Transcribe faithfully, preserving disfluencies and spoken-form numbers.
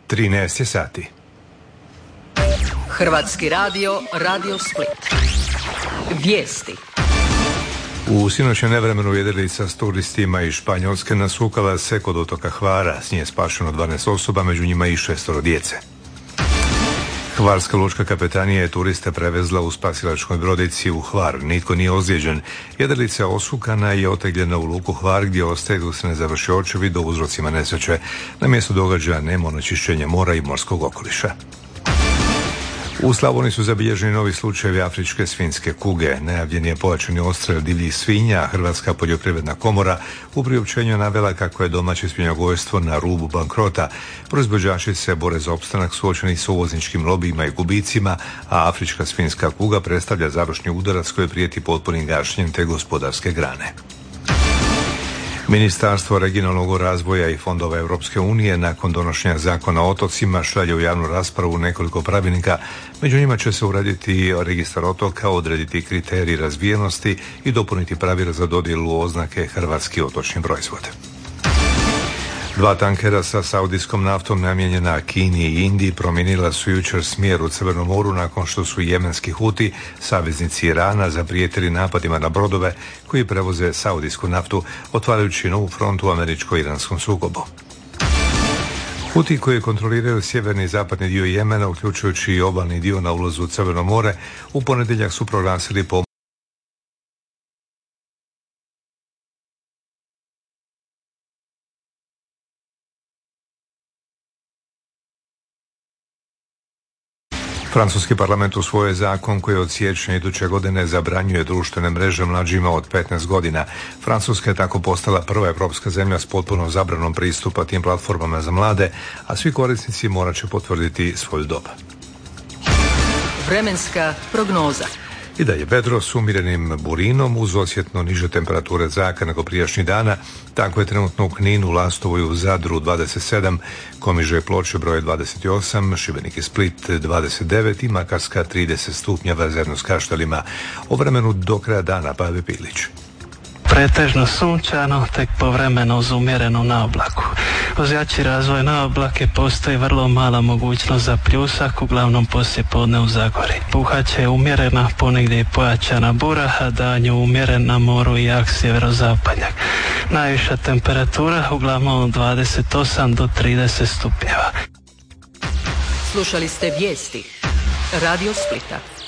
trinaest je sati. Hrvatski radio, Radio Split. Vijesti. U sinoćnjem nevremenu jedrilica s turistima iz Španjolske nasukala se kod otoka Hvara. S nje je spašeno dvanaest osoba, među njima i šestoro djece. Hvarska lučka kapetanija je turiste prevezla u spasilačkoj brodici u Hvar. Nitko nije ozlijeđen. Jedrilica osukana i otegljena u luku Hvar, gdje ostaje dok se ne završi očevid o uzrocima nesreće. Na mjestu događaja nema onečišćenja mora i morskog okoliša. U Slavoniji su zabilježeni novi slučajevi afričke svinjske kuge. Najavljen je pojačani odstrel divljih svinja, a Hrvatska poljoprivredna komora u priopćenju navela kako je domaće svinjogojstvo na rubu bankrota. Proizvođači se bore za opstanak suočeni s uvozničkim lobijima i gubicima, a afrička svinjska kuga predstavlja završni udarac koji prijeti potpunim gašenjem te gospodarske grane. Ministarstvo regionalnog razvoja i fondova Europske unije nakon donošenja zakona o otocima šalje u javnu raspravu nekoliko pravilnika. Među njima će se urediti registar otoka, odrediti kriteriji razvijenosti i dopuniti pravila za dodjelu oznake hrvatski otočni proizvod. Dva tankera sa saudijskom naftom namijenjena Kini i Indiji promijenila su jučer smjer u Crvenom moru nakon što su jemenski Huti, saveznici Irana, zaprijetili napadima na brodove koji prevoze saudijsku naftu, otvarajući novu frontu u američko-iranskom sukobu. Huti koji kontroliraju sjeverni i zapadni dio Jemena, uključujući i obalni dio na ulazu u Crveno more, u ponedjeljak su proglasili pomoć. Francuski parlament usvojio zakon koji od siječnja iduće godine zabranjuje društvene mreže mlađima od petnaest godina. Francuska je tako postala prva europska zemlja s potpunom zabranom pristupa tim platformama za mlade, a svi korisnici morat će potvrditi svoju dob. Vremenska prognoza. I dalje vedro s umjerenim burinom uz osjetno niže temperature zraka nego prijašnjih dana. Tako je trenutno u Kninu, Lastovoj, u Zadru dvadeset sedam, Komiže i Ploče broj dvadeset osam, Šibenik i Split dvadeset devet i Makarska trideset stupnjeva zajedno s Kaštelima. O vremenu do kraja dana Pave Pilić. Pretežno sunčano, tek povremeno uz umjerenu naoblaku. Uz jači razvoj naoblake postoji vrlo mala mogućnost za pljusak, uglavnom poslije podne u Zagori. Puhaće umjerena, ponegdje i pojačana bura, a danju umjeren na moru i jak sjeverozapadnjak. Najviša temperatura uglavnom od dvadeset osam do trideset stupnjeva. Slušali ste vijesti Radio Splita.